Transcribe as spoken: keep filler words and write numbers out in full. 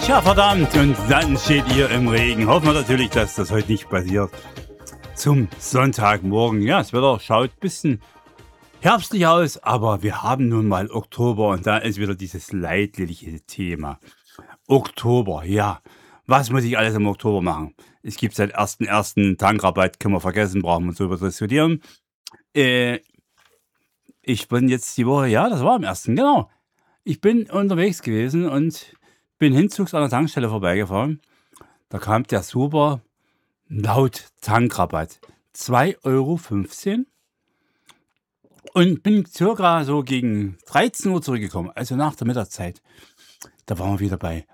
Tja, verdammt, und dann steht ihr im Regen. Hoffen wir natürlich, dass das heute nicht passiert. Zum Sonntagmorgen. Ja, das Wetter schaut ein bisschen herbstlich aus, aber wir haben nun mal Oktober und da ist wieder dieses leidliche Thema. Oktober, ja. Was muss ich alles im Oktober machen? Es gibt seit ersten ersten Tankrabatt, können wir vergessen, brauchen wir uns darüber diskutieren. Äh, ich bin jetzt die Woche, ja, das war am ersten, genau. Ich bin unterwegs gewesen und bin hinzugs an der Tankstelle vorbeigefahren. Da kam der super laut Tankrabatt. zwei Euro fünfzehn und bin circa so gegen dreizehn Uhr zurückgekommen, also nach der Mittagszeit. Da waren wir wieder bei